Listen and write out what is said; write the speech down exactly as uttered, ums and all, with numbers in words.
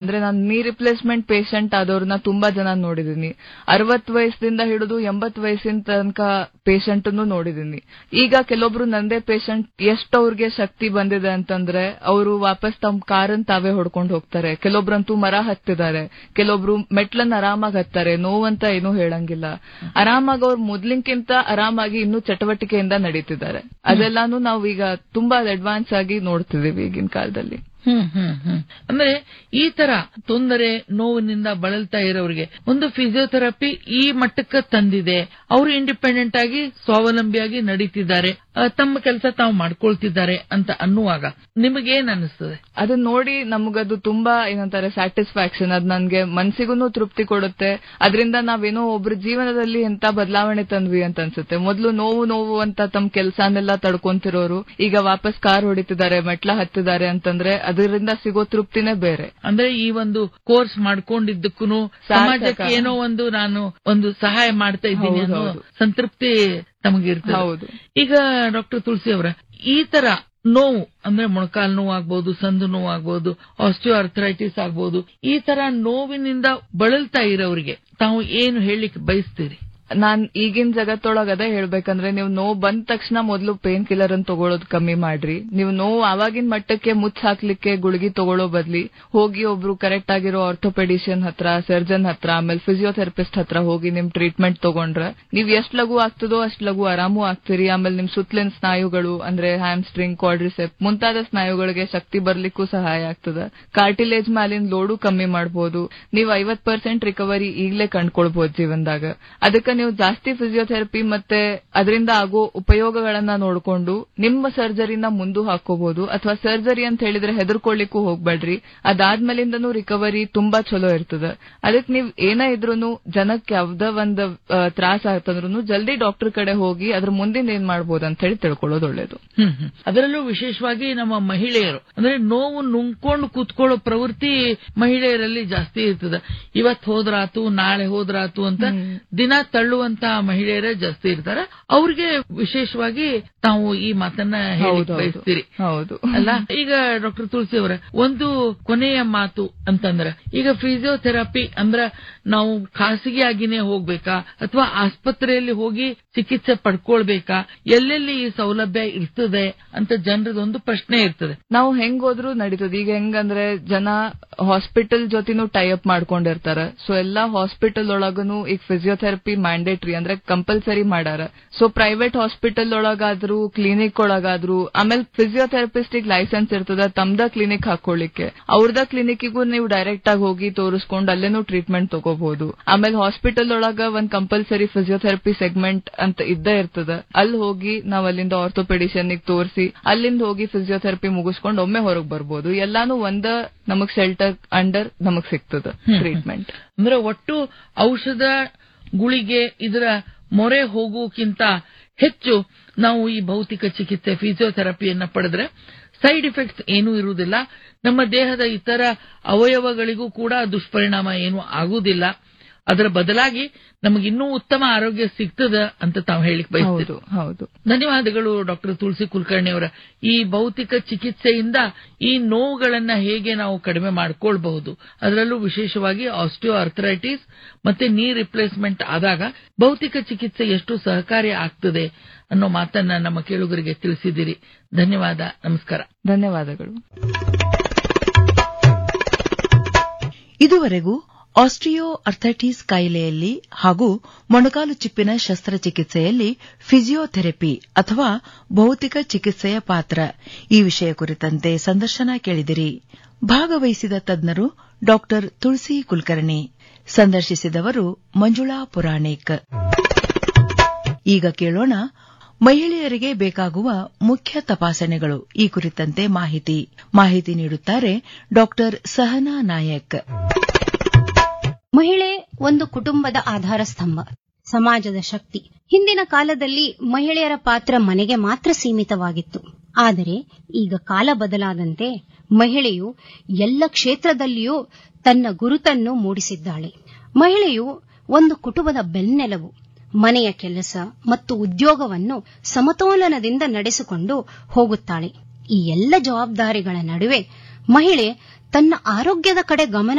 ಅಂದ್ರೆ ನಾನು ನೀ ರಿಪ್ಲೇಸ್ಮೆಂಟ್ ಪೇಷಂಟ್ ಆದವ್ರನ್ನ ತುಂಬಾ ಜನ ನೋಡಿದೀನಿ. ಅರವತ್ತು ವಯಸ್ಸಿಂದ ಹಿಡಿದು ಎಂಬತ್ತು ವಯಸ್ಸಿನ ತನಕ ಪೇಷಂಟ್ ನೋಡಿದೀನಿ. ಈಗ ಕೆಲವೊಬ್ರು ನಂದೇ ಪೇಷಂಟ್ ಎಷ್ಟು ಅವ್ರಿಗೆ ಶಕ್ತಿ ಬಂದಿದೆ ಅಂತಂದ್ರೆ ಅವರು ವಾಪಸ್ ತಮ್ಮ ಕಾರನ್ ತಾವೇ ಹೊಡ್ಕೊಂಡು ಹೋಗ್ತಾರೆ. ಕೆಲವೊಬ್ರಂತೂ ಮರ ಹತ್ತಿದ್ದಾರೆ, ಕೆಲವೊಬ್ರು ಮೆಟ್ಲನ್ನ ಆರಾಮಾಗಿ ಹತ್ತಾರೆ, ನೋವಂತ ಏನೂ ಹೇಳಂಗಿಲ್ಲ. ಆರಾಮಾಗಿ ಅವ್ರು ಮೊದ್ಲಿನ್ಕಿಂತ ಆರಾಮಾಗಿ ಇನ್ನೂ ಚಟುವಟಿಕೆಯಿಂದ ನಡೀತಿದ್ದಾರೆ. ಅದೆಲ್ಲಾನು ನಾವು ಈಗ ತುಂಬಾ ಅಡ್ವಾನ್ಸ್ ಆಗಿ ನೋಡ್ತಿದೀವಿ ಈಗಿನ ಕಾಲದಲ್ಲಿ. ಹ್ಮ್ ಹ್ಮ್ ಹ್ಮ್ ಅಂದ್ರೆ ಈ ತರ ತೊಂದರೆ ನೋವಿನಿಂದ ಬಳಲ್ತಾ ಇರೋರಿಗೆ ಒಂದು ಫಿಸಿಯೋಥೆರಪಿ ಈ ಮಟ್ಟಕ್ಕೆ ತಂದಿದೆ. ಅವರು ಇಂಡಿಪೆಂಡೆಂಟ್ ಆಗಿ ಸ್ವಾವಲಂಬಿಯಾಗಿ ನಡೀತಿದ್ದಾರೆ, ತಮ್ಮ ಕೆಲಸ ತಾವು ಮಾಡ್ಕೊಳ್ತಿದ್ದಾರೆ ಅಂತ ಅನ್ನುವಾಗ ನಿಮಗೇನ್ ಅನಿಸ್ತದೆ? ಅದನ್ನ ನೋಡಿ ನಮಗದು ತುಂಬಾ ಏನಂತಾರೆ ಸ್ಯಾಟಿಸ್ಫ್ಯಾಕ್ಷನ್. ಅದ್ ನನ್ಗೆ ಮನ್ಸಿಗೂ ತೃಪ್ತಿ ಕೊಡುತ್ತೆ. ಅದರಿಂದ ನಾವೇನೋ ಒಬ್ರ ಜೀವನದಲ್ಲಿ ಎಂತ ಬದಲಾವಣೆ ತಂದ್ವಿ ಅಂತ ಅನ್ಸುತ್ತೆ. ಮೊದ್ಲು ನೋವು ನೋವು ಅಂತ ತಮ್ಮ ಕೆಲಸನೆಲ್ಲ ತಡ್ಕೊಂತಿರೋರು ಈಗ ವಾಪಸ್ ಕಾರ್ ಹೊಡಿತಿದ್ದಾರೆ, ಮೆಟ್ಲ ಹತ್ತಿದ್ದಾರೆ ಅಂತಂದ್ರೆ ಅದರಿಂದ ಸಿಗೋ ತೃಪ್ತಿನೇ ಬೇರೆ. ಅಂದ್ರೆ ಈ ಒಂದು ಕೋರ್ಸ್ ಮಾಡ್ಕೊಂಡಿದ್ದಕ್ಕೂ ಸಮಾಜಕ್ಕೆ ಏನೋ ಒಂದು ನಾನು ಒಂದು ಸಹಾಯ ಮಾಡ್ತಾ ಇದ್ದೀನಿ ಅನ್ನೋ ಸಂತೃಪ್ತಿ ತಮಗಿರ್ತದೆ. ಹೌದು. ಈಗ ಡಾಕ್ಟರ್ ತುಳಸಿ ಅವರ ಈ ತರ ನೋವು ಅಂದ್ರೆ ಮೊಣಕಾಲು ನೋವು ಆಗ್ಬಹುದು, ಸಂದು ನೋವು ಆಗ್ಬಹುದು, ಆಸ್ಟಿಯೋ ಆರ್ಥರೈಟಿಸ್ ಆಗ್ಬಹುದು, ಈ ತರ ನೋವಿನಿಂದ ಬಳಲ್ತಾ ಇರೋರಿಗೆ ತಾವು ಏನು ಹೇಳಿಕ್ ಬಯಸ್ತೀರಿ? ನಾನ್ ಈಗಿನ ಜಗತ್ತೊಳಗ ಅದೇ ಹೇಳ್ಬೇಕಂದ್ರೆ, ನೀವು ನೋವು ಬಂದ ತಕ್ಷಣ ಮೊದಲು ಪೇನ್ ಕಿಲ್ಲರ್ ಅನ್ನು ತಗೊಳ್ಳೋದು ಕಮ್ಮಿ ಮಾಡ್ರಿ. ನೀವು ನೋವು ಆವಾಗಿನ ಮಟ್ಟಕ್ಕೆ ಮುಚ್ಚ ಹಾಕ್ಲಿಕ್ಕೆ ಗುಳಿಗೆ ತಗೊಳ್ಳೋ ಬದ್ಲಿ ಹೋಗಿ ಒಬ್ರು ಕರೆಕ್ಟ್ ಆಗಿರೋ ಆರ್ಥೋಪೆಡಿಷಿಯನ್ ಹತ್ರ, ಸರ್ಜನ್ ಹತ್ರ, ಆಮೇಲೆ ಫಿಸಿಯೋಥೆರಪಿಸ್ಟ್ ಹತ್ರ ಹೋಗಿ ನಿಮ್ ಟ್ರೀಟ್ಮೆಂಟ್ ತಗೊಂಡ್ರೆ ನೀವ್ ಎಷ್ಟ್ ಲಘು ಆಗ್ತದೋ ಅಷ್ಟ್ ಲಘು ಆರಾಮು ಆಗ್ತೀರಿ. ಆಮೇಲೆ ನಿಮ್ ಸುತ್ತಲಿನ ಸ್ನಾಯುಗಳು ಅಂದ್ರೆ ಹ್ಯಾಮ್ಸ್ಟ್ರಿಂಗ್, ಕ್ವಾಡ್ರಿಸೆಪ್ ಮುಂತಾದ ಸ್ನಾಯುಗಳಿಗೆ ಶಕ್ತಿ ಬರ್ಲಿಕ್ಕೂ ಸಹಾಯ ಆಗ್ತದೆ. ಕಾರ್ಟಿಲೇಜ್ ಮೇಲಿನ ಲೋಡು ಕಮ್ಮಿ ಮಾಡಬಹುದು. ನೀವು ಐವತ್ ಪರ್ಸೆಂಟ್ ರಿಕವರಿ ಈಗಲೇ ಕಂಡ್ಕೊಳ್ಬಹುದು ಜೀವನದಾಗ. ಅದಕ್ಕೆ ನೀವು ಜಾಸ್ತಿ ಫಿಸಿಯೋಥೆರಪಿ ಮತ್ತೆ ಅದರಿಂದ ಆಗೋ ಉಪಯೋಗಗಳನ್ನ ನೋಡ್ಕೊಂಡು ನಿಮ್ಮ ಸರ್ಜರಿನ ಮುಂದೂ ಹಾಕೋಬಹುದು. ಅಥವಾ ಸರ್ಜರಿ ಅಂತ ಹೇಳಿದ್ರೆ ಹೆದರ್ಕೊಳ್ಳಿಕ್ಕೂ ಹೋಗ್ಬೇಡ್ರಿ. ಅದಾದ್ಮೇಲಿಂದನೂ ರಿಕವರಿ ತುಂಬಾ ಚಲೋ ಇರ್ತದೆ. ಅದಕ್ಕೆ ನೀವ್ ಏನೇ ಇದ್ರೂನು ಜನಕ್ಕೆ ಯಾವ್ದ ಒಂದ್ ತ್ರಾಸ ಆಗ್ತಂದ್ರೂ ಜಲ್ದಿ ಡಾಕ್ಟರ್ ಕಡೆ ಹೋಗಿ ಅದ್ರ ಮುಂದಿನ ಏನ್ ಮಾಡ್ಬೋದು ಅಂತ ಹೇಳಿ ತಿಳ್ಕೊಳ್ಳೋದು ಒಳ್ಳೇದು. ಅದರಲ್ಲೂ ವಿಶೇಷವಾಗಿ ನಮ್ಮ ಮಹಿಳೆಯರು ಅಂದ್ರೆ ನೋವು ನುಂಗ್ಕೊಂಡು ಕೂತ್ಕೊಳ್ಳೋ ಪ್ರವೃತ್ತಿ ಮಹಿಳೆಯರಲ್ಲಿ ಜಾಸ್ತಿ ಇರ್ತದೆ. ಇವತ್ ಹೋದ್ರಾತು ನಾಳೆ ಹೋದ್ರಾತು ಅಂತ ದಿನ ತಳ್ಳುವಂತಹ ಮಹಿಳೆಯರೇ ಜಾಸ್ತಿ ಇರ್ತಾರೆ. ಅವ್ರಿಗೆ ವಿಶೇಷವಾಗಿ ತಾವು ಈ ಮಾತನ್ನ ಹೇಳಿ ಬಯಸ್ತೀರಿ. ಹೌದು ಅಲ್ಲ? ಈಗ ಡಾಕ್ಟರ್ ತುಳಸಿ ಅವರ ಒಂದು ಕೊನೆಯ ಮಾತು ಅಂತಂದ್ರೆ, ಈಗ ಫಿಸಿಯೋಥೆರಪಿ ಅಂದ್ರ ನಾವು ಖಾಸಗಿಯಾಗಿನೇ ಹೋಗ್ಬೇಕಾ ಅಥವಾ ಆಸ್ಪತ್ರೆಯಲ್ಲಿ ಹೋಗಿ ಚಿಕಿತ್ಸೆ ಪಡ್ಕೊಳ್ಬೇಕಾ? ಎಲ್ಲೆಲ್ಲಿ ಈ ಸೌಲಭ್ಯ ಇರ್ತದೆ ಅಂತ ಜನರದೊಂದು ಪ್ರಶ್ನೆ ಇರ್ತದೆ. ನಾವು ಹೆಂಗ್ ಹೋದ್ರೂ ನಡೀತದೆ. ಈಗ ಹೆಂಗಂದ್ರೆ ಜನ ಹಾಸ್ಪಿಟಲ್ ಜೊತೆನೂ ಟೈ ಅಪ್ ಮಾಡ್ಕೊಂಡಿರ್ತಾರೆ. ಸೊ ಎಲ್ಲಾ ಹಾಸ್ಪಿಟಲ್ ಒಳಗನು ಈಗ ಫಿಸಿಯೋಥೆರಪಿ ಮ್ಯಾಂಡೇಟ್ರಿ ಅಂದ್ರೆ ಕಂಪಲ್ಸರಿ ಮಾಡಾರ. ಸೊ ಪ್ರೈವೇಟ್ ಹಾಸ್ಪಿಟಲ್ ಒಳಗಾದ್ರು ಕ್ಲಿನಿಕ್ ಒಳಗಾದ್ರು ಆಮೇಲೆ ಫಿಸಿಯೋಥೆರಪಿಸ್ಟ್ ಲೈಸೆನ್ಸ್ ಇರ್ತದ ತಮ್ದ ಕ್ಲಿನಿಕ್ ಹಾಕೊಳ್ಳಿಕ್ಕೆ. ಅವ್ರದ ಕ್ಲಿನಿಕ್ಗೂ ನೀವು ಡೈರೆಕ್ಟ್ ಆಗಿ ಹೋಗಿ ತೋರಿಸ್ಕೊಂಡು ಅಲ್ಲೇನೂ ಟ್ರೀಟ್ಮೆಂಟ್ ತಗೋಬಹುದು. ಆಮೇಲೆ ಹಾಸ್ಪಿಟಲ್ ಒಳಗ ಒಂದ್ ಕಂಪಲ್ಸರಿ ಫಿಸಿಯೋಥೆರಪಿ ಸೆಗ್ಮೆಂಟ್ ಅಂತ ಇದ್ದೇ ಇರ್ತದ. ಅಲ್ಲಿ ಹೋಗಿ ನಾವ್ ಅಲ್ಲಿಂದ ಆರ್ಥೋಪೆಡಿಷನ್ ತೋರಿಸಿ ಅಲ್ಲಿಂದ ಹೋಗಿ ಫಿಸಿಯೋಥೆರಪಿ ಮುಗಿಸ್ಕೊಂಡು ಒಮ್ಮೆ ಹೊರಗ್ ಬರ್ಬೋದು. ಎಲ್ಲಾನು ಒಂದ ನಮಗ್ ಶೆಲ್ಟರ್ ಅಂಡರ್ ನಮಗ್ ಸಿಗ್ತದ ಟ್ರೀಟ್ಮೆಂಟ್. ಅಂದ್ರೆ ಒಟ್ಟು ಔಷಧ ಗುಳಿಗೆ ಇದರ ಮೊರೆ ಹೋಗೋಕ್ಕಿಂತ ಹೆಚ್ಚು ನಾವು ಈ ಭೌತಿಕ ಚಿಕಿತ್ಸೆ ಫಿಸಿಯೋಥೆರಪಿಯನ್ನ ಪಡೆದ್ರೆ ಸೈಡ್ ಎಫೆಕ್ಟ್ಸ್ ಏನೂ ಇರುವುದಿಲ್ಲ. ನಮ್ಮ ದೇಹದ ಇತರ ಅವಯವಗಳಿಗೂ ಕೂಡ ದುಷ್ಪರಿಣಾಮ ಏನೂ ಆಗುವುದಿಲ್ಲ. ಅದರ ಬದಲಾಗಿ ನಮಗಿನ್ನೂ ಉತ್ತಮ ಆರೋಗ್ಯ ಸಿಗ್ತದ ಅಂತ ತಾವು ಹೇಳಿಕ್ ಬಯಸ್ತೀವಿ. ಹೌದು. ಧನ್ಯವಾದಗಳು ಡಾಕ್ಟರ್ ತುಳಸಿ ಕುಲಕರ್ಣಿ ಅವರ. ಈ ಭೌತಿಕ ಚಿಕಿತ್ಸೆಯಿಂದ ಈ ನೋವುಗಳನ್ನ ಹೇಗೆ ನಾವು ಕಡಿಮೆ ಮಾಡ್ಕೊಳ್ಬಹುದು, ಅದರಲ್ಲೂ ವಿಶೇಷವಾಗಿ ಆಸ್ಟಿಯೋ ಆರ್ಥರೈಟಿಸ್ ಮತ್ತೆ ನೀ ರಿಪ್ಲೇಸ್ಮೆಂಟ್ ಆದಾಗ ಭೌತಿಕ ಚಿಕಿತ್ಸೆ ಎಷ್ಟು ಸಹಕಾರಿ ಆಗ್ತದೆ ಅನ್ನೋ ಮಾತನ್ನ ನಮ್ಮ ಕೇಳುಗರಿಗೆ ತಿಳಿಸಿದಿರಿ. ಧನ್ಯವಾದ. ನಮಸ್ಕಾರ. ಧನ್ಯವಾದಗಳು. ಇದುವರೆಗೂ ಆಸ್ಟಿಯೋ ಅರ್ಥೈಟಿಸ್ ಕಾಯಿಲೆಯಲ್ಲಿ ಹಾಗೂ ಮೊಣಕಾಲು ಚಿಪ್ಪಿನ ಶಸ್ತ್ರಚಿಕಿತ್ಸೆಯಲ್ಲಿ ಫಿಸಿಯೋಥೆರಪಿ ಅಥವಾ ಭೌತಿಕ ಚಿಕಿತ್ಸೆಯ ಪಾತ್ರ ಈ ವಿಷಯ ಕುರಿತಂತೆ ಸಂದರ್ಶನ ಕೇಳಿದಿರಿ. ಭಾಗವಹಿಸಿದ ತಜ್ಞರು ಡಾಕ್ಟರ್ ತುಳಸಿ ಕುಲಕರ್ಣಿ, ಸಂದರ್ಶಿಸಿದವರು ಮಂಜುಳಾ ಪುರಾಣಿಕ್. ಈಗ ಕೇಳೋಣ ಮಹಿಳೆಯರಿಗೆ ಬೇಕಾಗುವ ಮುಖ್ಯ ತಪಾಸಣೆಗಳು ಈ ಕುರಿತಂತೆ ಮಾಹಿತಿ ಮಾಹಿತಿ ನೀಡುತ್ತಾರೆ ಡಾಕ್ಟರ್ ಸಹನಾ ನಾಯಕ್. ಮಹಿಳೆ ಒಂದು ಕುಟುಂಬದ ಆಧಾರ ಸ್ತಂಭ, ಸಮಾಜದ ಶಕ್ತಿ. ಹಿಂದಿನ ಕಾಲದಲ್ಲಿ ಮಹಿಳೆಯರ ಪಾತ್ರ ಮನೆಗೆ ಮಾತ್ರ ಸೀಮಿತವಾಗಿತ್ತು. ಆದರೆ ಈಗ ಕಾಲ ಬದಲಾದಂತೆ ಮಹಿಳೆಯು ಎಲ್ಲ ಕ್ಷೇತ್ರದಲ್ಲಿಯೂ ತನ್ನ ಗುರುತನ್ನು ಮೂಡಿಸಿದ್ದಾಳೆ. ಮಹಿಳೆಯು ಒಂದು ಕುಟುಂಬದ ಬೆನ್ನೆಲುಬು. ಮನೆಯ ಕೆಲಸ ಮತ್ತು ಉದ್ಯೋಗವನ್ನು ಸಮತೋಲನದಿಂದ ನಡೆಸಿಕೊಂಡು ಹೋಗುತ್ತಾಳೆ. ಈ ಎಲ್ಲ ಜವಾಬ್ದಾರಿಗಳ ನಡುವೆ ಮಹಿಳೆ ತನ್ನ ಆರೋಗ್ಯದ ಕಡೆ ಗಮನ